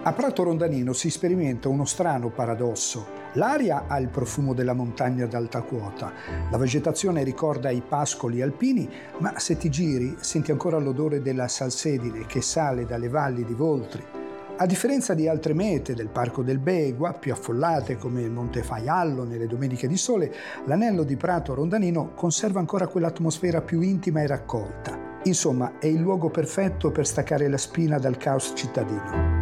A Prato Rondanino si sperimenta uno strano paradosso. L'aria ha il profumo della montagna ad alta quota, la vegetazione ricorda i pascoli alpini, ma se ti giri senti ancora l'odore della salsedine che sale dalle valli di Voltri. A differenza di altre mete del Parco del Begua, più affollate come il Monte Faiallo nelle domeniche di sole, l'anello di Prato Rondanino conserva ancora quell'atmosfera più intima e raccolta. Insomma, è il luogo perfetto per staccare la spina dal caos cittadino.